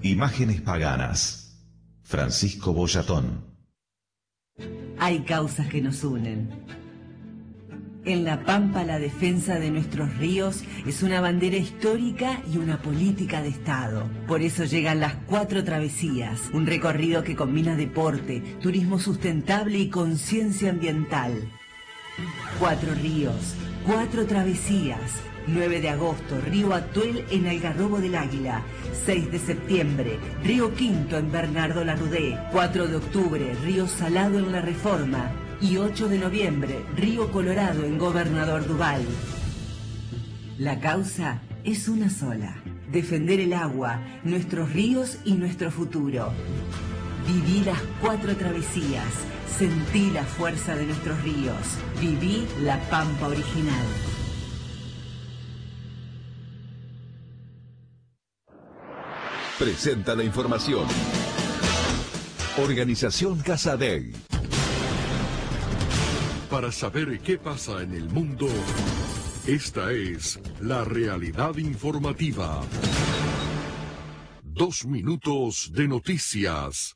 Imágenes paganas. Francisco Boyatón. Hay causas que nos unen. En La Pampa, la defensa de nuestros ríos es una bandera histórica y una política de Estado. Por eso llegan las 4 travesías, un recorrido que combina deporte, turismo sustentable y conciencia ambiental. 4 ríos, 4 travesías. 9 de agosto, Río Atuel en Algarrobo del Águila. 6 de septiembre, Río Quinto en Bernardo Larrudé. 4 de octubre, Río Salado en La Reforma. Y 8 de noviembre, Río Colorado en Gobernador Duval. La causa es una sola: defender el agua, nuestros ríos y nuestro futuro. Viví las 4 travesías, sentí la fuerza de nuestros ríos, viví La Pampa original. Presenta la información. Organización Casadei. Para saber qué pasa en el mundo, esta es la realidad informativa. 2 minutos de noticias.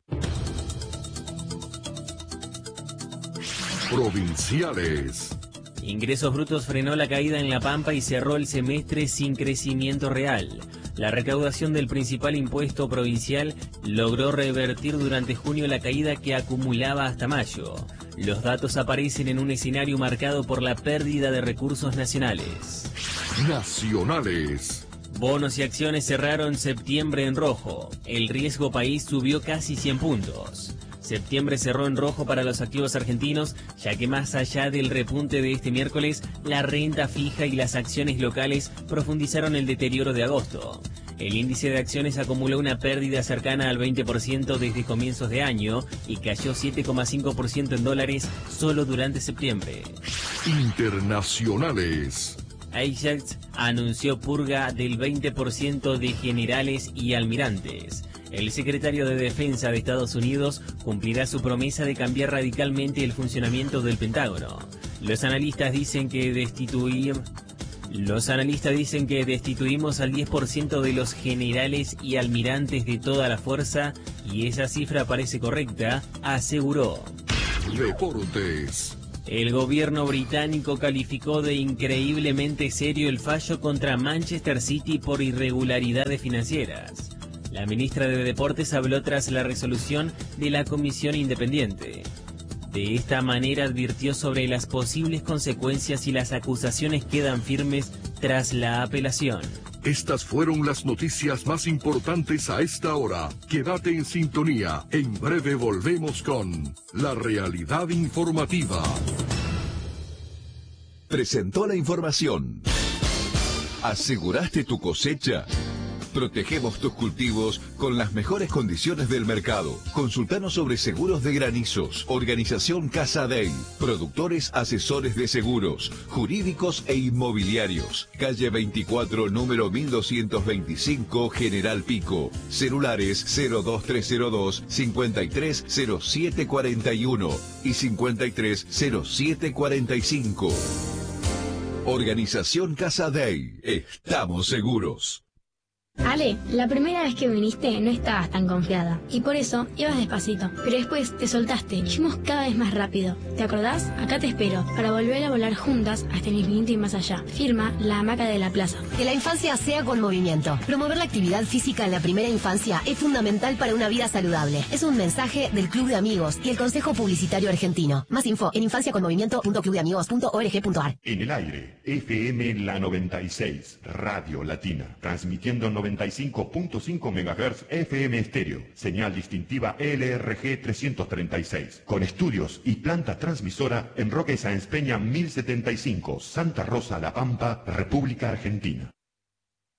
Provinciales. Ingresos brutos frenó la caída en La Pampa y cerró el semestre sin crecimiento real. La recaudación del principal impuesto provincial logró revertir durante junio la caída que acumulaba hasta mayo. Los datos aparecen en un escenario marcado por la pérdida de recursos nacionales. Nacionales. Bonos y acciones cerraron septiembre en rojo. El riesgo país subió casi 100 puntos. Septiembre cerró en rojo para los activos argentinos, ya que más allá del repunte de este miércoles, la renta fija y las acciones locales profundizaron el deterioro de agosto. El índice de acciones acumuló una pérdida cercana al 20% desde comienzos de año y cayó 7,5% en dólares solo durante septiembre. Internacionales. Ajax anunció purga del 20% de generales y almirantes. El secretario de Defensa de Estados Unidos cumplirá su promesa de cambiar radicalmente el funcionamiento del Pentágono. Los analistas dicen que destituimos al 10% de los generales y almirantes de toda la fuerza y esa cifra parece correcta, aseguró. Deportes. El gobierno británico calificó de increíblemente serio el fallo contra Manchester City por irregularidades financieras. La ministra de Deportes habló tras la resolución de la comisión independiente. De esta manera advirtió sobre las posibles consecuencias y las acusaciones quedan firmes tras la apelación. Estas fueron las noticias más importantes a esta hora. Quédate en sintonía. En breve volvemos con La Realidad Informativa. Presentó la información. ¿Aseguraste tu cosecha? Protegemos tus cultivos con las mejores condiciones del mercado. Consultanos sobre seguros de granizos. Organización Casadei. Productores asesores de seguros, jurídicos e inmobiliarios. Calle 24, número 1225, General Pico. Celulares 02302 530741 y 530745. Organización Casadei. Estamos seguros. Ale, la primera vez que viniste no estabas tan confiada y por eso ibas despacito, pero después te soltaste y fuimos cada vez más rápido. ¿Te acordás? Acá te espero para volver a volar juntas hasta el infinito y más allá. Firma La Hamaca de la Plaza. Que la infancia sea con movimiento. Promover la actividad física en la primera infancia es fundamental para una vida saludable. Es un mensaje del Club de Amigos y el Consejo Publicitario Argentino. Más info en infanciaconmovimiento.clubdeamigos.org.ar. En el aire, FM La 96, Radio Latina, transmitiendo 95.5 MHz FM estéreo, señal distintiva LRG 336, con estudios y planta transmisora en Roque Sáenz Peña 1075, Santa Rosa, La Pampa, República Argentina.